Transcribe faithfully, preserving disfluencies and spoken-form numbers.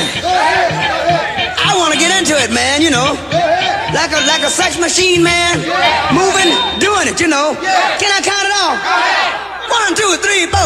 I want to get into it, man, you know. Like a like a sex machine, man. Moving, doing it, you know. Can I count it off? One, two, three, four.